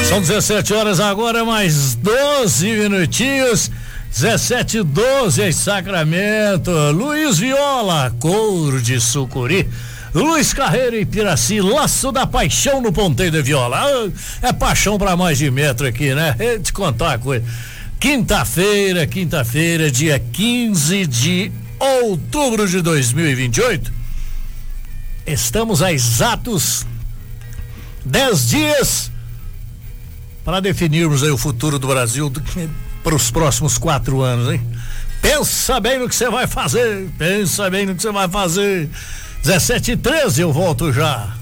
São 17 horas agora, mais 12 minutinhos. 17:12 em Sacramento. Luiz Viola, Cor de Sucuri. Luiz Carreiro em Piraci, Laço da Paixão no Ponteiro de Viola. É paixão pra mais de metro aqui, né? Eu te contar uma coisa. Quinta-feira, dia 15 de outubro de 2028. Estamos a exatos 10 dias para definirmos aí o futuro do Brasil para os próximos 4 anos, hein? Pensa bem no que você vai fazer. 17:13, eu volto já.